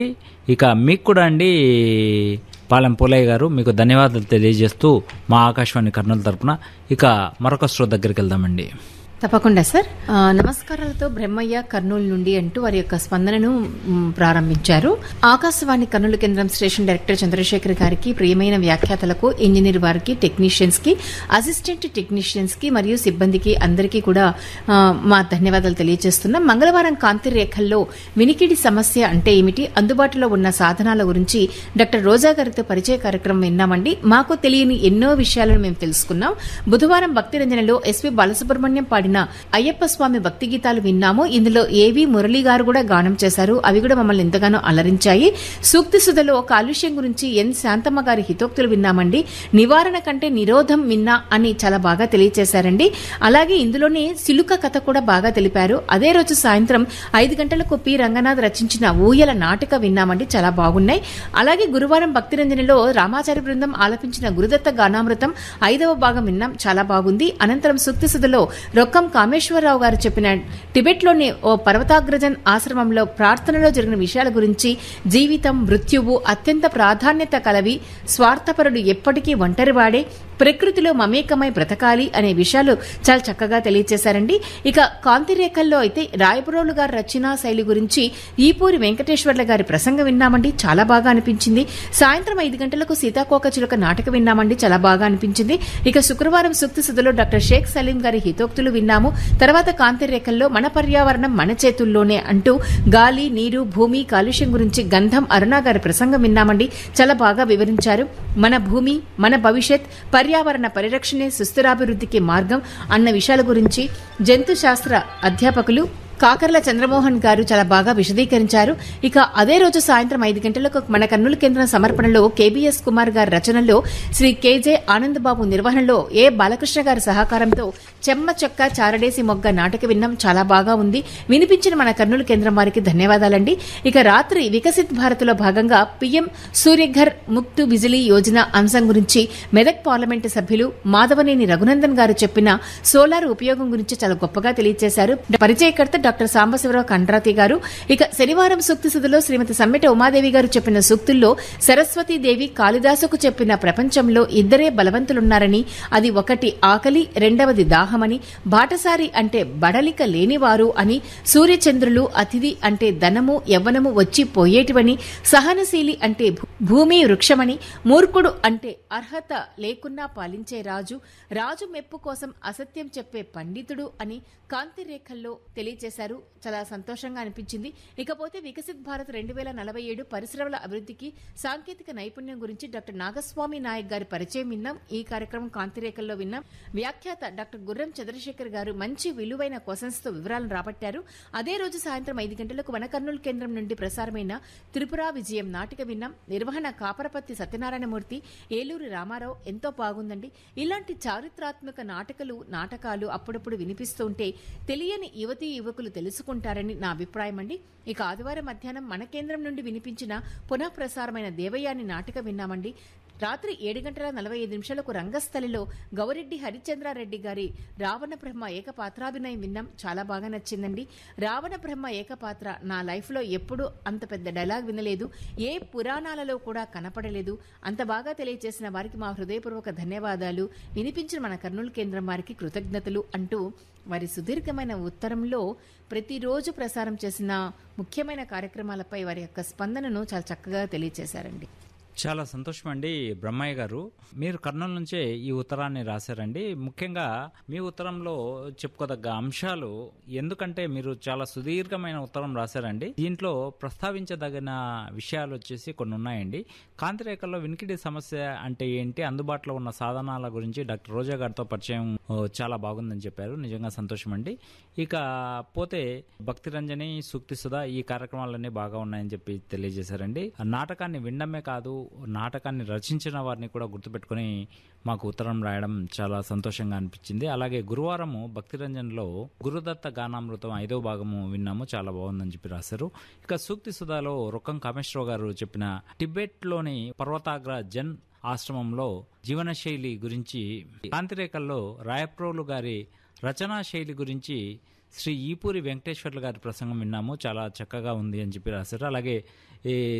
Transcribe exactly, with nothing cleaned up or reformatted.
ఇక మీకు కూడా అండి పాలెం పోలయ్య గారు మీకు ధన్యవాదాలు తెలియజేస్తూ మా ఆకాశవాణి కర్నూలు తరపున ఇక మరొక శ్రోత దగ్గరికి వెళ్దామండి. తప్పకుండా సార్. ఆ, నమస్కారాలతో బ్రహ్మయ్య కర్నూలు నుండి అంటూ వారి యొక్క స్పందనను మ్, ప్రారంభించారు. ఆకాశవాణి కర్నూలు కేంద్రం స్టేషన్ డైరెక్టర్ చంద్రశేఖర్ గారికి, ప్రియమైన వ్యాఖ్యాతలకు, ఇంజనీర్ వారికి, టెక్నీషియన్స్ కి, అసిస్టెంట్ టెక్నీషియన్స్ కి మరియు సిబ్బందికి అందరికీ కూడా ఆ, మా ధన్యవాదాలు తెలియజేస్తున్నాం. మంగళవారం కాంతి రేఖల్లో వినికిడి సమస్య అంటే ఏమిటి, అందుబాటులో ఉన్న సాధనాల గురించి డాక్టర్ రోజా గారితో పరిచయ కార్యక్రమం విన్నామండి. మాకు తెలియని ఎన్నో విషయాలను మేము తెలుసుకున్నాం. బుధవారం భక్తి రంజనలో ఎస్పీ బాలసుబ్రహ్మణ్యం పాడిన అయ్యప్ప స్వామి భక్తి గీతాలు విన్నాము. ఇందులో ఏవి మురళీ గారు కూడా గానం చేశారు. అవి కూడా మమ్మల్ని ఎంతగానో అలరించాయి. సూక్తి సుధలో కాలుష్యం గురించి ఎన్ శాంతమ్మ గారి హితోక్తులు విన్నామండి. నివారణ కంటే నిరోధం విన్నా అని చాలా బాగా తెలియజేశారండి. అలాగే ఇందులోనే సిలుక కథ కూడా బాగా తెలిపారు. అదే రోజు సాయంత్రం ఐదు గంటలకు పి రంగనాథ్ రచించిన ఊయల నాటిక విన్నామండి. చాలా బాగున్నాయి. అలాగే గురువారం భక్తి రంజనిలో రామాచారి బృందం ఆలపించిన గురుదత్త గానామృతం ఐదవ భాగం విన్నాం. చాలా బాగుంది. అనంతరం సూక్తి సుధలో రొక్కం కామేశ్వరరావు గారు చెప్పిన టిబెట్లోని ఓ పర్వతాగ్రజన్ ఆశ్రమంలో ప్రార్థనలో జరిగిన విషయాల గురించి, జీవితం, మృత్యువు అత్యంత ప్రాధాన్యత కలవి, స్వార్థపరుడు ఎప్పటికీ ఒంటరివాడే, ప్రకృతిలో మమేకమై బ్రతకాలి అనే విషయాలు చాలా చక్కగా తెలియజేశారండి. ఇక కాంతి రేఖల్లో అయితే రాయపురోలు గారి రచనా శైలి గురించి ఈపూరి వెంకటేశ్వర్ల గారి ప్రసంగం విన్నామండి. చాలా బాగా అనిపించింది. సాయంత్రం ఐదు గంటలకు సీతాకోక చిలుక నాటకం విన్నామండి. చాలా బాగా అనిపించింది. ఇక శుక్రవారం సూక్తి సుధలో డాక్టర్ షేక్ సలీం గారి హితోక్తులు విన్నాము. తర్వాత కాంతి రేఖల్లో మన పర్యావరణం మన చేతుల్లోనే అంటూ గాలి, నీరు, భూమి కాలుష్యం గురించి గంధం అరుణ గారి ప్రసంగం విన్నామండి. చాలా బాగా వివరించారు. మన భూమి, మన భవిష్యత్, పర్యావరణ పరిరక్షణే సుస్థిరాభివృద్ధికి మార్గం అన్న విషయాల గురించి జంతు శాస్త్ర అధ్యాపకులు కాకర్ల చంద్రమోహన్ గారు చాలా బాగా విశదీకరించారు. ఇక అదే రోజు సాయంత్రం ఐదు గంటలకు మన కర్నూలు కేంద్రం సమర్పణలో కేబీఎస్ కుమార్ గారి రచనలో శ్రీ కేజే ఆనందబాబు నిర్వహణలో ఏ బాలకృష్ణ గారి సహకారంతో చెమ్మ చెక్క చారడేసి మొగ్గ నాటక విన్నాం. చాలా బాగా ఉంది. వినిపించిన మన కర్నూలు కేంద్రం వారికి ధన్యవాదాలండి. ఇక రాత్రి వికసిత్ భారత్ లో భాగంగా పీఎం సూర్యఘర్ ముక్తు బిజిలీ యోజన అంశం గురించి మెదక్ పార్లమెంటు సభ్యులు మాధవనేని రఘునందన్ గారు చెప్పిన సోలార్ ఉపయోగం గురించి చాలా గొప్పగా తెలియజేశారు. పరిచయకర్త డాక్టర్ సాంబశివరావు కండ్రాతి గారు. ఇక శనివారం సూక్తి సుధలో శ్రీమతి సమ్మెట ఉమాదేవి గారు చెప్పిన సూక్తుల్లో సరస్వతీదేవి కాళిదాసుకు చెప్పిన ప్రపంచంలో ఇద్దరే బలవంతులున్నారని, అది ఒకటి ఆకలి, రెండవది దాహమని, బాటసారి అంటే బడలిక లేనివారు అని, సూర్యచంద్రులు అతిథి అంటే ధనము యవ్వనము వచ్చి పోయేటివని, సహనశీలి అంటే భూమి వృక్షమని, మూర్ఖుడు అంటే అర్హత లేకున్నా పాలించే రాజు, రాజు మెప్పు కోసం అసత్యం చెప్పే పండితుడు అని కాంతి రేఖల్లో తెలియజేశారు. చాలా సంతోషంగా అనిపించింది. ఇకపోతే వికసిత్ భారత్ రెండు వేల నలభై ఏడు పరిశ్రమల అభివృద్ధికి సాంకేతిక నైపుణ్యం గురించి డాక్టర్ నాగస్వామి నాయక్ గారి పరిచయం విన్నాం. ఈ కార్యక్రమం కాంతి రేఖల్లో విన్నాం. వ్యాఖ్యాత డాక్టర్ గుర్రం చంద్రశేఖర్ గారు మంచి విలువైన క్వశ్చన్స్ తో వివరాలను రాబట్టారు. అదే రోజు సాయంత్రం ఐదు గంటలకు మన కర్నూలు కేంద్రం నుండి ప్రసారమైన త్రిపుర విజయం నాటిక విన్నాం. నిర్వహణ కాపరపత్తి సత్యనారాయణమూర్తి, ఏలూరు రామారావు. ఎంతో బాగుందండి. ఇలాంటి చారిత్రాత్మక నాటకాలు నాటకాలు అప్పుడప్పుడు వినిపిస్తూ ఉంటే తెలియని యువతీ యువకులు తెలుసుకుంటారని నా అభిప్రాయం అండి. ఇక ఆదివారం మధ్యాహ్నం మన కేంద్రం నుండి వినిపించిన పునః ప్రసారమైన దేవయాని నాటిక విన్నామండి. రాత్రి ఏడు గంటల నలభై ఐదు నిమిషాలకు రంగస్థలిలో గౌరెడ్డి హరిచంద్రారెడ్డి గారి రావణ బ్రహ్మ ఏకపాత్రాభినయం విన్నాం. చాలా బాగా నచ్చిందండి. రావణ బ్రహ్మ ఏకపాత్ర నా లైఫ్ లో ఎప్పుడూ అంత పెద్ద డైలాగ్ వినలేదు, ఏ పురాణాలలో కూడా కనపడలేదు. అంత బాగా తెలియజేసిన వారికి మా హృదయపూర్వక ధన్యవాదాలు. వినిపించిన మన కర్నూలు కేంద్రం వారికి కృతజ్ఞతలు అంటూ వారి సుదీర్ఘమైన ఉత్తరంలో ప్రతిరోజు ప్రసారం చేసిన ముఖ్యమైన కార్యక్రమాలపై వారి యొక్క స్పందనను చాలా చక్కగా తెలియజేశారండి. చాలా సంతోషం అండి బ్రహ్మయ్య గారు, మీరు కర్నూలు నుంచే ఈ ఉత్తరాన్ని రాశారండి. ముఖ్యంగా మీ ఉత్తరంలో చెప్పుకోదగ్గ అంశాలు, ఎందుకంటే మీరు చాలా సుదీర్ఘమైన ఉత్తరం రాశారండి. దీంట్లో ప్రస్తావించదగిన విషయాలు వచ్చేసి కొన్ని ఉన్నాయండి. కాంతిరేఖల్లో వినికిడి సమస్య అంటే ఏంటి, అందుబాటులో ఉన్న సాధనాల గురించి డాక్టర్ రోజా గారితో పరిచయం చాలా బాగుందని చెప్పారు. నిజంగా సంతోషం అండి. ఇక పోతే భక్తి రంజని, సూక్తి సుధా ఈ కార్యక్రమాలన్నీ బాగా ఉన్నాయని చెప్పి తెలియజేశారండి. నాటకాన్ని వినడమే కాదు, నాటకాన్ని రచించిన వారిని కూడా గుర్తుపెట్టుకుని మాకు ఉత్తరం రాయడం చాలా సంతోషంగా అనిపించింది. అలాగే గురువారము భక్తి రంజన్లో గురుదత్త గానామృతం ఐదో భాగము విన్నాము, చాలా బాగుందని చెప్పి రాశారు. ఇక సూక్తి సుధాలో రొక్కం కామేశ్వరరావు గారు చెప్పిన టిబెట్లోని పర్వతాగ్ర జన్ ఆశ్రమంలో జీవనశైలి గురించి, కాంతిరేఖల్లో రాయప్రోలు గారి రచనా శైలి గురించి శ్రీ ఈపూరి వెంకటేశ్వర్లు గారి ప్రసంగం విన్నాము, చాలా చక్కగా ఉంది అని చెప్పి రాశారు. అలాగే ఈ